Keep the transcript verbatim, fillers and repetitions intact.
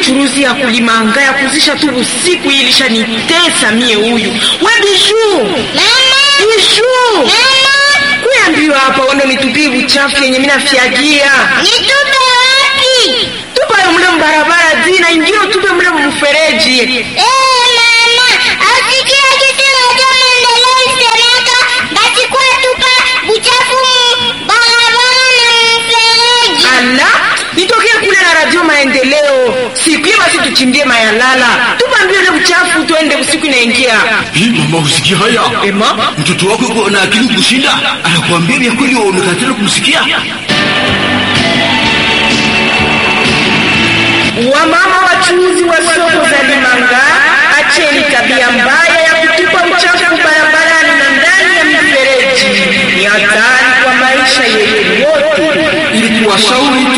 buchuruzi ya kulimanga ya kuzisha tu usiku ilisha nitesa mie huyu. We Bijou. Mama. Bijou. Mama. Kuambiwa hapa wando nitupie uchafu yenye mimi nafiagia. Nitupe wapi? Tupa yo mle mbarabara zina ingine tupe mle mfereji. Eh mama, asikia kitu moja maendeleo isemeka basi kwa tupa uchafu barabara na mfereji. Ala, nitokea kule na radio Maendeleo. Siku basi tuchimbie mayalala. Tupa mbio ile uchafu tuende usiku inaingia. Hii mama usikia haya? Ema, Mtoto wako yuko na akili kushinda, anakuambia vya kweli wewe unakatana kumsikia. Wamama wachuuzi wa soko za Limanga, acheni tabia mbaya ya kutupa uchafu barabarani na ndani ya mifereji. Ni hatari kwa maisha yetu yote. Ili kuwashauri